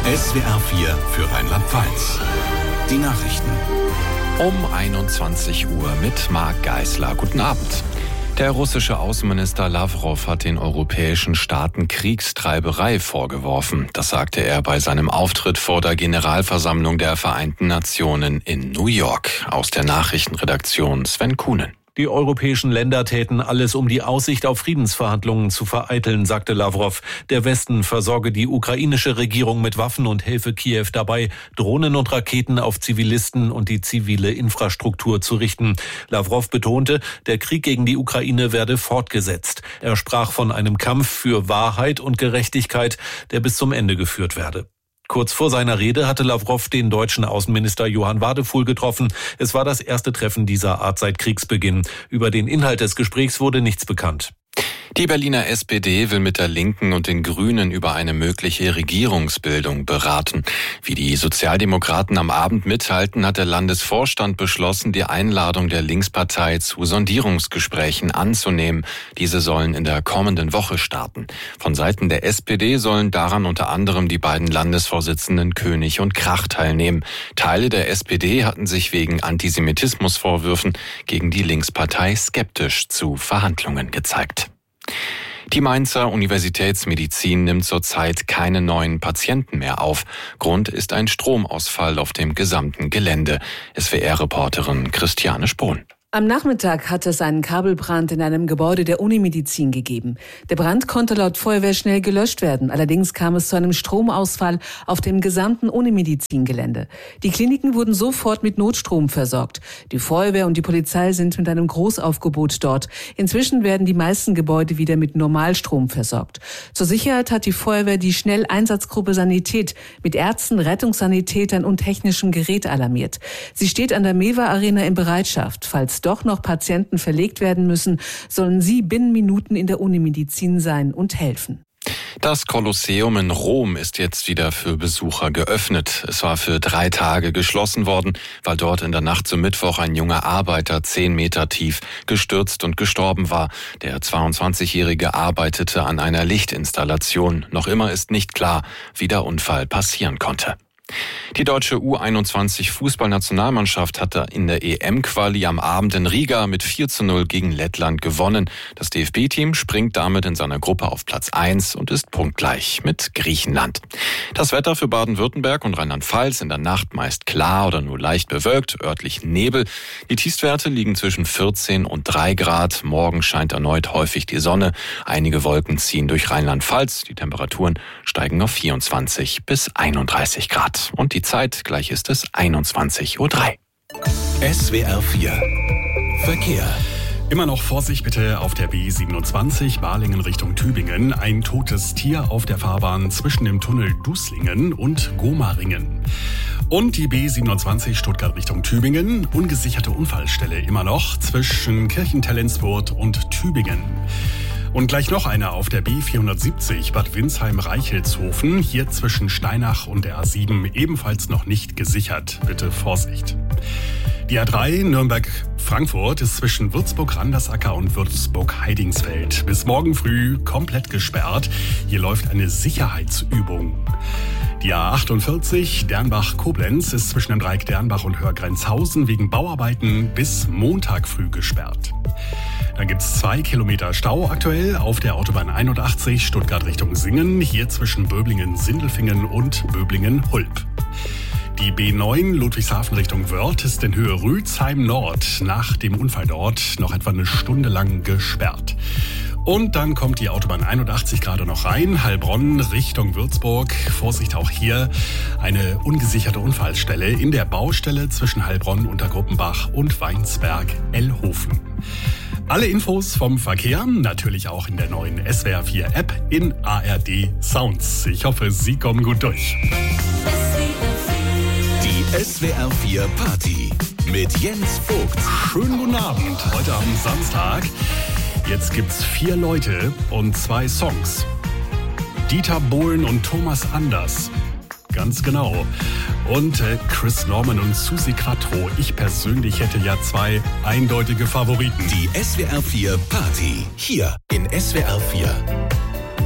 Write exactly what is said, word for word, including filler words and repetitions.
S W R vier für Rheinland-Pfalz. Die Nachrichten. Um einundzwanzig Uhr mit Marc Geisler. Guten Abend. Der russische Außenminister Lavrov hat den europäischen Staaten Kriegstreiberei vorgeworfen. Das sagte er bei seinem Auftritt vor der Generalversammlung der Vereinten Nationen in New York. Aus der Nachrichtenredaktion Sven Kuhnen. Die europäischen Länder täten alles, um die Aussicht auf Friedensverhandlungen zu vereiteln, sagte Lavrov. Der Westen versorge die ukrainische Regierung mit Waffen und helfe Kiew dabei, Drohnen und Raketen auf Zivilisten und die zivile Infrastruktur zu richten. Lavrov betonte, der Krieg gegen die Ukraine werde fortgesetzt. Er sprach von einem Kampf für Wahrheit und Gerechtigkeit, der bis zum Ende geführt werde. Kurz vor seiner Rede hatte Lavrov den deutschen Außenminister Johann Wadefuhl getroffen. Es war das erste Treffen dieser Art seit Kriegsbeginn. Über den Inhalt des Gesprächs wurde nichts bekannt. Die Berliner S P D will mit der Linken und den Grünen über eine mögliche Regierungsbildung beraten. Wie die Sozialdemokraten am Abend mitteilten, hat der Landesvorstand beschlossen, die Einladung der Linkspartei zu Sondierungsgesprächen anzunehmen. Diese sollen in der kommenden Woche starten. Von Seiten der S P D sollen daran unter anderem die beiden Landesvorsitzenden König und Krach teilnehmen. Teile der S P D hatten sich wegen Antisemitismusvorwürfen gegen die Linkspartei skeptisch zu Verhandlungen gezeigt. Die Mainzer Universitätsmedizin nimmt zurzeit keine neuen Patienten mehr auf. Grund ist ein Stromausfall auf dem gesamten Gelände. S W R-Reporterin Christiane Spohn. Am Nachmittag hat es einen Kabelbrand in einem Gebäude der Unimedizin gegeben. Der Brand konnte laut Feuerwehr schnell gelöscht werden. Allerdings kam es zu einem Stromausfall auf dem gesamten Unimedizin-Gelände. Die Kliniken wurden sofort mit Notstrom versorgt. Die Feuerwehr und die Polizei sind mit einem Großaufgebot dort. Inzwischen werden die meisten Gebäude wieder mit Normalstrom versorgt. Zur Sicherheit hat die Feuerwehr die Schnelleinsatzgruppe Sanität mit Ärzten, Rettungssanitätern und technischem Gerät alarmiert. Sie steht an der Mewa Arena in Bereitschaft. Falls doch noch Patienten verlegt werden müssen, sollen sie binnen Minuten in der Unimedizin sein und helfen. Das Kolosseum in Rom ist jetzt wieder für Besucher geöffnet. Es war für drei Tage geschlossen worden, weil dort in der Nacht zum Mittwoch ein junger Arbeiter zehn Meter tief gestürzt und gestorben war. Der zweiundzwanzigjährige arbeitete an einer Lichtinstallation. Noch immer ist nicht klar, wie der Unfall passieren konnte. Die deutsche U einundzwanzig Fußballnationalmannschaft hatte in der E M-Quali am Abend in Riga mit vier zu null gegen Lettland gewonnen. Das D F B-Team springt damit in seiner Gruppe auf Platz eins und ist punktgleich mit Griechenland. Das Wetter für Baden-Württemberg und Rheinland-Pfalz: in der Nacht meist klar oder nur leicht bewölkt, örtlich Nebel. Die Tiefstwerte liegen zwischen vierzehn und drei Grad. Morgen scheint erneut häufig die Sonne. Einige Wolken ziehen durch Rheinland-Pfalz. Die Temperaturen steigen auf vierundzwanzig bis einunddreißig Grad. Und die Zeit, gleich ist es einundzwanzig Uhr drei. S W R vier Verkehr. Immer noch Vorsicht bitte auf der B siebenundzwanzig Balingen Richtung Tübingen. Ein totes Tier auf der Fahrbahn zwischen dem Tunnel Duslingen und Gomaringen. Und die B siebenundzwanzig Stuttgart Richtung Tübingen. Ungesicherte Unfallstelle immer noch zwischen Kirchentellensburg und Tübingen. Und gleich noch eine auf der B vierhundertsiebzig Bad Windsheim-Reichelshofen. Hier zwischen Steinach und der A sieben ebenfalls noch nicht gesichert. Bitte Vorsicht. Die A drei Nürnberg-Frankfurt ist zwischen Würzburg-Randersacker und Würzburg-Heidingsfeld bis morgen früh komplett gesperrt. Hier läuft eine Sicherheitsübung. Die A achtundvierzig Dernbach-Koblenz ist zwischen dem Dreieck Dernbach und Hörgrenzhausen wegen Bauarbeiten bis Montag früh gesperrt. Dann gibt es zwei Kilometer Stau aktuell auf der Autobahn einundachtzig Stuttgart Richtung Singen, hier zwischen Böblingen-Sindelfingen und Böblingen-Hulp. Die B neun Ludwigshafen Richtung Wörth ist in Höhe Rützheim Nord nach dem Unfall dort noch etwa eine Stunde lang gesperrt. Und dann kommt die Autobahn einundachtzig gerade noch rein, Heilbronn Richtung Würzburg. Vorsicht, auch hier eine ungesicherte Unfallstelle in der Baustelle zwischen Heilbronn, Untergruppenbach und Weinsberg-Ellhofen. Alle Infos vom Verkehr natürlich auch in der neuen S W R vier App in A R D Sounds. Ich hoffe, Sie kommen gut durch. Die S W R vier Party mit Jens Vogt. Schönen guten Abend, heute am Samstag. Jetzt gibt's vier Leute und zwei Songs. Dieter Bohlen und Thomas Anders. Ganz genau. Und äh, Chris Norman und Susi Quattro. Ich persönlich hätte ja zwei eindeutige Favoriten. Die S W R vier Party. Hier in S W R vier.